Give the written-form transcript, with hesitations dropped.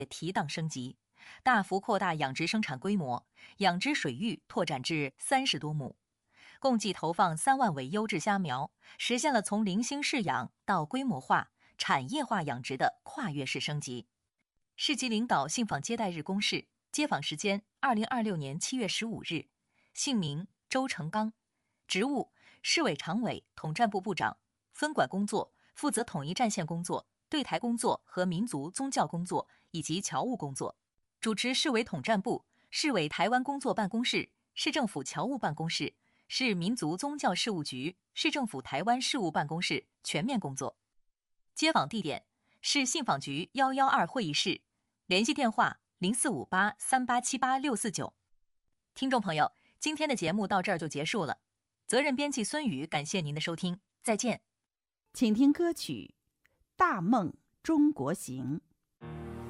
提档升级，大幅扩大养殖生产规模，养殖水域拓展至30多亩，共计投放3万尾优质虾苗，实现了从零星试养到规模化、产业化养殖的跨越式升级。市级领导信访接待日公示，接访时间2026年7月15日，姓名周成刚，职务市委常委、统战部部长，分管工作负责统一战线工作、对台工作和民族宗教工作以及侨务工作，主持市委统战部、市委台湾工作办公室、市政府侨务办公室、市民族宗教事务局、市政府台湾事务办公室全面工作。接访地点市信访局112会议室，联系电话0458387649。听众朋友，今天的节目到这儿就结束了。责任编辑孙宇，感谢您的收听，再见。 请听歌曲《大梦中国行》。